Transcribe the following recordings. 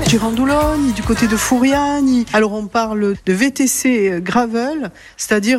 Girandoulogne, du côté de Fouriane. Alors on parle de VTC gravel, c'est-à-dire,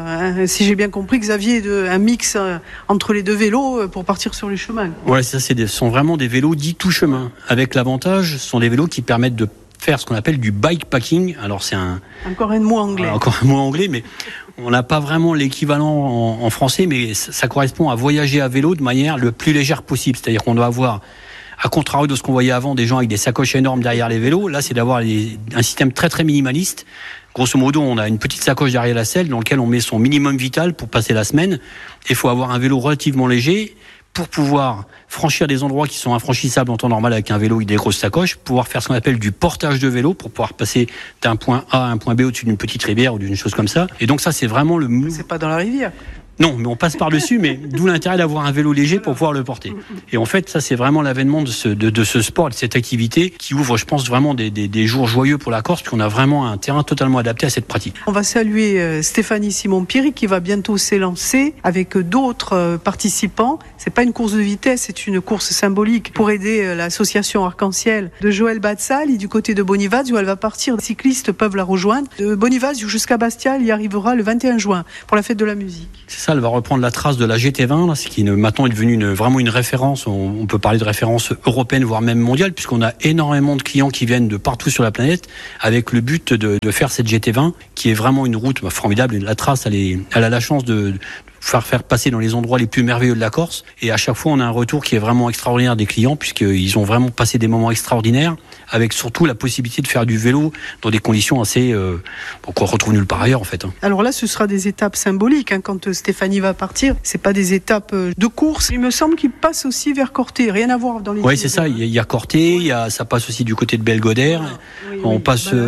si j'ai bien compris, Xavier, un mix entre les deux vélos pour partir sur les chemins. Ouais, ça, sont vraiment des vélos dits tout chemin. Avec l'avantage, ce sont des vélos qui permettent de faire ce qu'on appelle du bikepacking. Alors c'est encore un mot anglais. Encore un mot anglais, mais on n'a pas vraiment l'équivalent en français, mais ça correspond à voyager à vélo de manière le plus légère possible. C'est-à-dire qu'on doit avoir, à contrario de ce qu'on voyait avant, des gens avec des sacoches énormes derrière les vélos. Là, c'est d'avoir un système très très minimaliste. Grosso modo, on a une petite sacoche derrière la selle dans laquelle on met son minimum vital pour passer la semaine. Il faut avoir un vélo relativement léger pour pouvoir franchir des endroits qui sont infranchissables en temps normal avec un vélo avec des grosses sacoches, pouvoir faire ce qu'on appelle du portage de vélo pour pouvoir passer d'un point A à un point B au-dessus d'une petite rivière ou d'une chose comme ça. Et donc ça, c'est vraiment C'est pas dans la rivière. Non, mais on passe par-dessus, mais d'où l'intérêt d'avoir un vélo léger pour pouvoir le porter. Et en fait, ça, c'est vraiment l'avènement de ce sport, de cette activité qui ouvre, je pense, vraiment des jours joyeux pour la Corse, puisqu'on a vraiment un terrain totalement adapté à cette pratique. On va saluer Stéphanie Simon-Pierry qui va bientôt s'élancer avec d'autres participants. C'est pas une course de vitesse, c'est une course symbolique pour aider l'association Arc-en-Ciel de Joël Batsal, du côté de Bonivaz, où elle va partir. Les cyclistes peuvent la rejoindre. De Bonivaz jusqu'à Bastia, elle y arrivera le 21 juin pour la fête de la musique. C'est ça, elle va reprendre la trace de la GT20, là, ce qui maintenant est devenu vraiment une référence. On peut parler de référence européenne, voire même mondiale, puisqu'on a énormément de clients qui viennent de partout sur la planète avec le but de faire cette GT20, qui est vraiment une route formidable. La trace, elle a la chance de faire passer dans les endroits les plus merveilleux de la Corse. Et à chaque fois, on a un retour qui est vraiment extraordinaire des clients, puisqu'ils ont vraiment passé des moments extraordinaires, avec surtout la possibilité de faire du vélo dans des conditions assez qu'on retrouve nulle part ailleurs, en fait. Alors là, ce sera des étapes symboliques. Quand Stéphanie va partir, c'est pas des étapes de course. Il me semble qu'il passe aussi vers Corté. Rien à voir dans les. Oui, c'est ça. Il y a Corté, ça passe aussi du côté de Belgodère. On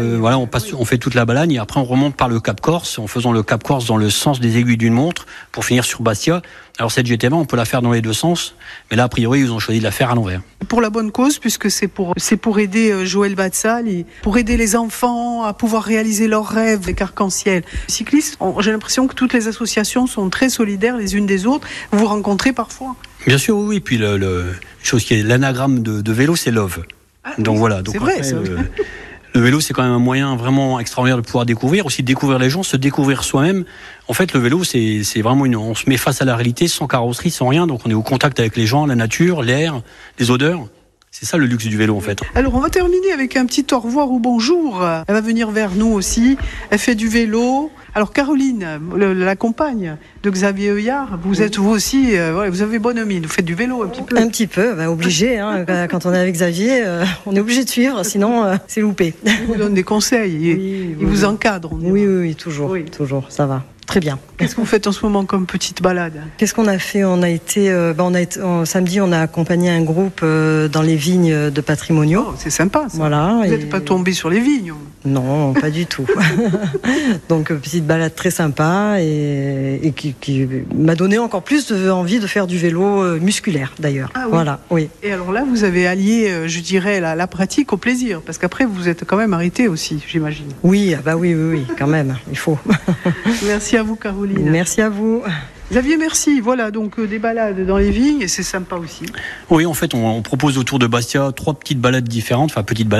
fait toute la balade et après on remonte par le Cap Corse, en faisant le Cap Corse dans le sens des aiguilles d'une montre pour finir sur Bastia. Alors cette GT20, on peut la faire dans les deux sens, mais là a priori ils ont choisi de la faire à l'envers. Pour la bonne cause, puisque c'est pour aider Joël Batsal et pour aider les enfants à pouvoir réaliser leurs rêves avec Arc-en-Ciel. Les cyclistes, j'ai l'impression que toutes les associations sont très solidaires les unes des autres. Vous vous rencontrez parfois? Bien sûr, oui. Puis chose qui est l'anagramme de vélo, c'est Love. Donc voilà. Donc c'est vrai. Le vélo, c'est quand même un moyen vraiment extraordinaire de pouvoir découvrir, aussi de découvrir les gens, se découvrir soi-même. En fait, le vélo, c'est vraiment on se met face à la réalité, sans carrosserie, sans rien. Donc on est au contact avec les gens, la nature, l'air, les odeurs. C'est ça le luxe du vélo, en fait. Alors on va terminer avec un petit au revoir ou bonjour. Elle va venir vers nous aussi. Elle fait du vélo. Alors Caroline, la compagne de Xavier Heuillard, vous êtes vous aussi, vous avez bonne mine, vous faites du vélo un petit peu. Un petit peu, obligé. Quand on est avec Xavier, on est obligé de suivre, sinon c'est loupé. Il vous donne des conseils, il vous encadre. Oui, toujours, ça va. Très bien. Qu'est-ce que vous faites en ce moment comme petite balade? Qu'est-ce qu'on a fait? On a été samedi, on a accompagné un groupe dans les vignes de Patrimoniaux. Oh, c'est sympa ça. Voilà. Vous n'êtes pas tombé sur les vignes? Non, pas du tout. Donc petite balade très sympa et qui m'a donné encore plus envie de faire du vélo musculaire d'ailleurs. Ah, oui. Voilà, oui. Et alors là, vous avez allié, je dirais, la pratique au plaisir, parce qu'après vous êtes quand même arrêté aussi, j'imagine. Oui, oui, quand même, il faut. Merci à vous, Caroline. Merci à vous. Xavier, merci. Voilà, donc des balades dans les vignes, et c'est sympa aussi. Oui, en fait, on propose autour de Bastia 3 balades différentes.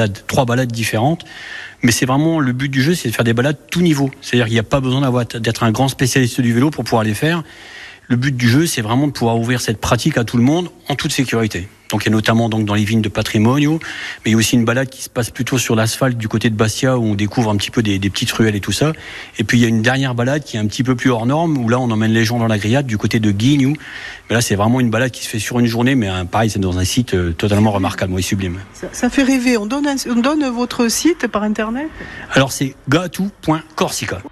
Mais c'est vraiment le but du jeu, c'est de faire des balades tout niveau. C'est-à-dire qu'il n'y a pas besoin d'être un grand spécialiste du vélo pour pouvoir les faire. Le but du jeu, c'est vraiment de pouvoir ouvrir cette pratique à tout le monde en toute sécurité. Donc il y a notamment dans les vignes de Patrimoniaux, mais il y a aussi une balade qui se passe plutôt sur l'asphalte du côté de Bastia où on découvre un petit peu des petites ruelles et tout ça. Et puis il y a une dernière balade qui est un petit peu plus hors norme où là on emmène les gens dans la grillade du côté de Guignou. Mais là c'est vraiment une balade qui se fait sur une journée, mais pareil c'est dans un site totalement remarquable, oui, sublime. Ça fait rêver. On donne votre site par internet? Alors c'est gatou.corsica.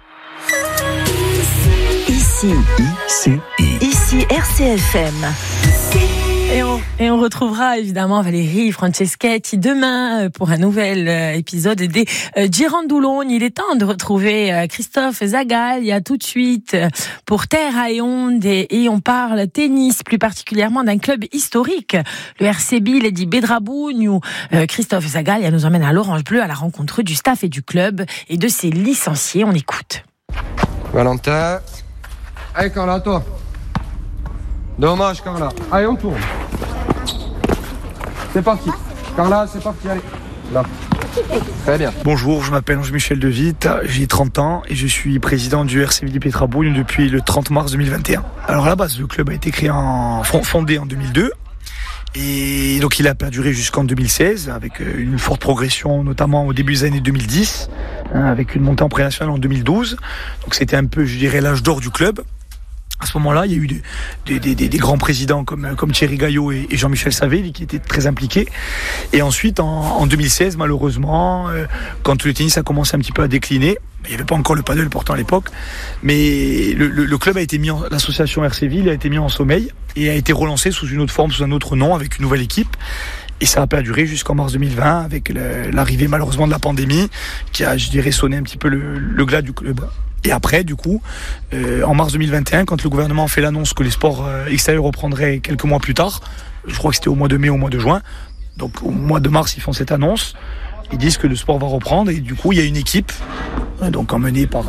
Ici RCFM. Et on retrouvera évidemment Valérie Franceschetti demain pour un nouvel épisode des Girandoulogne. Il est temps de retrouver Christophe Zagal. Il y a tout de suite pour Terre à Onde et on parle tennis, plus particulièrement d'un club historique, le RCB Lady Bedraboun, où Christophe Zagal nous emmène à l'Orange Bleu à la rencontre du staff et du club et de ses licenciés. On écoute. Valentin. Allez Carla, toi. Dommage Carla. Allez, on tourne. C'est parti. Carla, c'est parti, allez. Là. Très bien. Bonjour, je m'appelle Ange-Michel De Witt, j'ai 30 ans et je suis président du RC Vili Petra Bougne depuis le 30 mars 2021. Alors à la base, le club a été fondé en 2002 et donc il a perduré jusqu'en 2016 avec une forte progression, notamment au début des années 2010, avec une montée en pré-nationale en 2012. Donc c'était un peu, je dirais, l'âge d'or du club. À ce moment-là, il y a eu des grands présidents comme Thierry Gaillot et Jean-Michel Savelli qui étaient très impliqués. Et ensuite, en 2016, malheureusement, quand le tennis a commencé un petit peu à décliner, il n'y avait pas encore le paddle pourtant à l'époque, mais le club a été l'association RC Ville a été mis en sommeil et a été relancé sous une autre forme, sous un autre nom, avec une nouvelle équipe. Et ça a perduré jusqu'en mars 2020 avec l'arrivée malheureusement de la pandémie qui a, je dirais, sonné un petit peu le glas du club. Et après, du coup, en mars 2021, quand le gouvernement a fait l'annonce que les sports extérieurs reprendraient quelques mois plus tard, je crois que c'était au mois de mai, au mois de juin, donc au mois de mars, ils font cette annonce, ils disent que le sport va reprendre, et du coup, il y a une équipe, donc emmenée par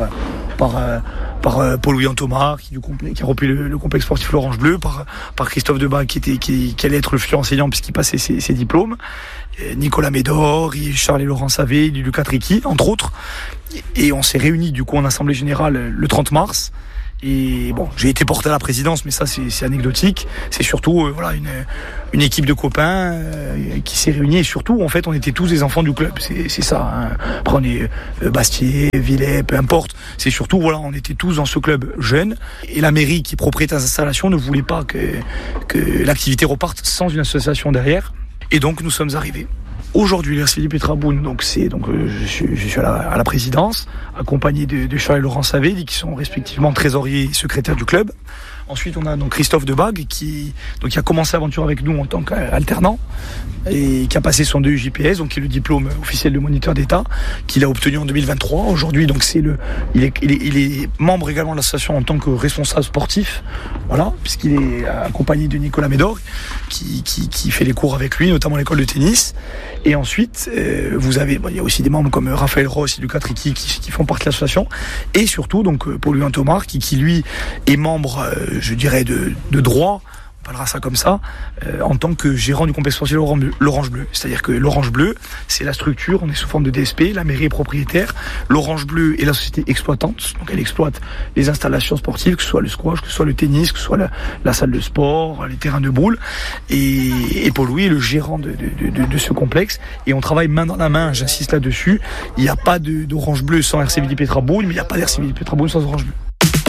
Paul-Louis Thomas, qui a repris le complexe sportif l'Orange Bleu, par Christophe Debac, qui allait être le futur enseignant puisqu'il passait ses diplômes, Nicolas Médor, Charles et Laurent Savé, Lucas Tricky, entre autres. Et on s'est réunis du coup en assemblée générale le 30 mars. Et bon, j'ai été porté à la présidence, mais ça c'est anecdotique. C'est surtout une équipe de copains qui s'est réunie, et surtout en fait on était tous des enfants du club. C'est ça. Hein. Après on est Bastier, Villers, peu importe. C'est surtout on était tous dans ce club jeune. Et la mairie qui propriétaire des installations ne voulait pas que l'activité reparte sans une association derrière. Et donc nous sommes arrivés. Aujourd'hui, l'RC Vili Petra Bougne, je suis à la présidence, accompagné de Charles et Laurent Savelli, qui sont respectivement trésoriers et secrétaires du club. Ensuite, on a donc Christophe Debac, qui a commencé l'aventure avec nous en tant qu'alternant, et qui a passé son DEJPS, donc qui est le diplôme officiel de moniteur d'État, qu'il a obtenu en 2023. Aujourd'hui, donc il est membre également de l'association en tant que responsable sportif, puisqu'il est accompagné de Nicolas Médor, qui fait les cours avec lui, notamment l'école de tennis. Et ensuite, il y a aussi des membres comme Raphaël Ross et Lucas Tricky qui font partie de l'association, et surtout donc Paul-Louis Thomas, qui lui est membre, je dirais de droit, on parlera ça comme ça, en tant que gérant du complexe sportif l'Orange Bleu. C'est-à-dire que l'Orange Bleu, c'est la structure, on est sous forme de DSP, la mairie est propriétaire, l'Orange Bleu est la société exploitante, donc elle exploite les installations sportives, que ce soit le squash, que ce soit le tennis, que ce soit la salle de sport, les terrains de boules, et Paul-Louis est le gérant de ce complexe, et on travaille main dans la main, j'insiste là-dessus. Il n'y a pas d'Orange Bleu sans RC Vili Petra Bougne, mais il n'y a pas d'RC Vili Petra Bougne sans Orange Bleu.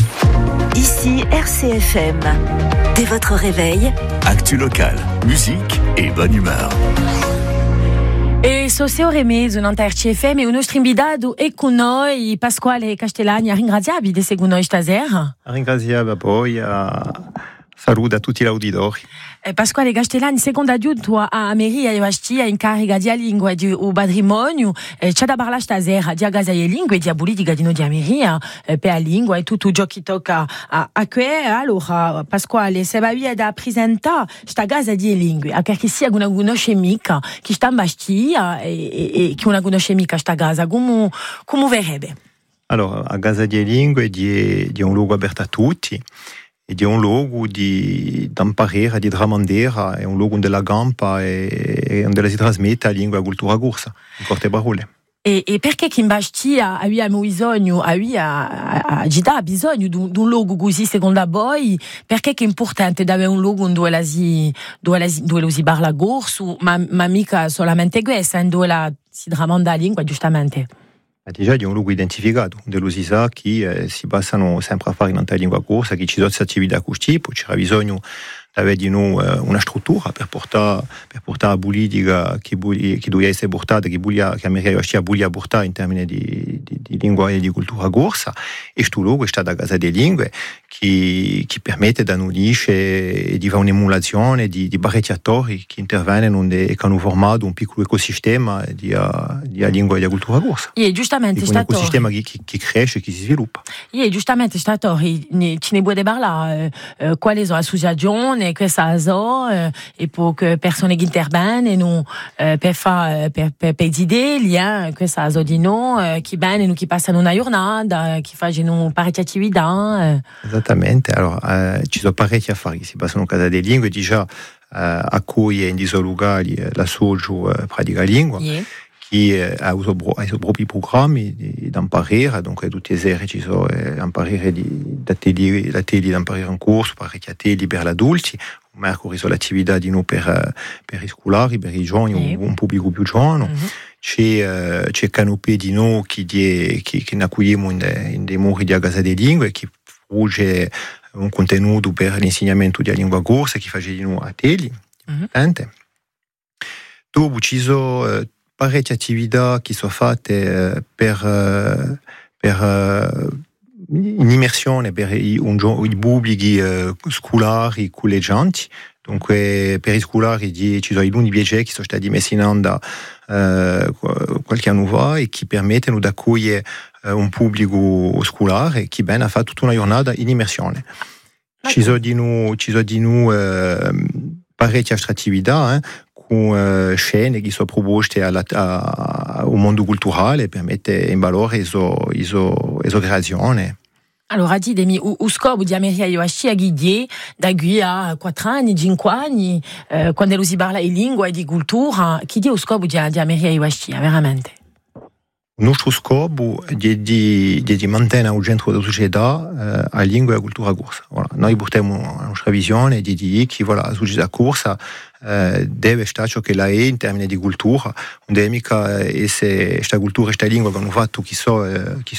Ici RCFM. Dès votre réveil, actu locale, musique et bonne humeur. E so se ore mezzo in RCFM e o nostro invitato è con noi Pasquale Castellani. Ringraziabi di seguire noi stasera. Ringraziabi poi saluto a tutti gli auditori. Pasquale Castellani, secondo aiuto a Mairia e Vastia in carica di lingua e di patrimonio, c'è da parlare stasera di agasaie lingue e di politica di noi di Mairia per la lingua e tutto ciò che tocca a que. Allora, Pasquale, se va via da presentare sta casa di lingue, a che sia una conosce mica che sta in Bastia e che una conosce mica sta casa, come verrebbe? Allora, a casa di lingue è un luogo aperto a tutti. Ed è un luogo di imparare, di tramandare, è un luogo della gampa e dove si trasmette la lingua e la cultura corsa, in corte parole. E perché che in Bastia abbiamo bisogno, a Gita ha bisogno di un luogo così secondo voi? Perché è importante avere un luogo dove si parla corso, ma mica solamente questo, dove si tramanda la lingua giustamente? Déjà, è un luogo identificato, dove si sa che si passano sempre a fare in lingua corsa, che ci sono attività di questo tipo, c'era bisogno di avere di noi una struttura per portare la politica che doveva essere portata, che America voglia portare in termini di lingua e di cultura corsa, e questo luogo è stato a casa delle lingue che permette da unisce di fare un'emulazione di parecchi attori che intervengono e che hanno formato un piccolo ecosistema di lingua e di cultura corsa. E giustamente un ecosistema che cresce e che si sviluppa. E giustamente statori ce ne può parlare quali sono le associazioni che so e per persone che intervengono per fare per idee che so di noi che vengono che passano una giornata che fanno parecchie attività. Esattamente, allora ci sono parecchi affari che si passano a casa delle lingue, già a cui in questo luogo l'associo pratica lingua, che ha i suoi propri programmi di imparare, dunque tutte le sere ci sono imparare da teli di imparare un corso, parecchie teli per gli adulti, mercoledì sono l'attività di noi per i scolari, per i giovani, un pubblico più giovane. C'è Canopé di noi che ne accogliamo in dei muri di Casa delle Lingue, che produce un contenuto per l'insegnamento della lingua corsa, che fa di noi a teli. Dopo ci sono parecchie attività che sono fatte per un'immersione per i pubblici scolari, collegianti. Dunque, per i scolari ci sono i lunghi viaggi che sono stati messi in onda qualche anno fa e che permettono di accogliere un pubblico scolare che ben ha fatto tutta una giornata in immersione. Ci sono di noi parecchie altre attività con scene che sono proposte al mondo culturale per mettere in valore le sue creazioni. Allora, ditemi, lo scopo di Ameria Iwashi a Guidier, da qui a 4 anni, 5 anni, quando si parla di lingua e di cultura, chi è lo scopo di Ameria Iwashi, veramente? Il nostro scopo è di mantenere al centro della società la lingua e la cultura corsa. Voilà. Noi portiamo la nostra visione di dire che la società corsa deve stare ciò che la è in termini di cultura, non deve mica essere questa cultura e questa lingua che hanno fatto chi so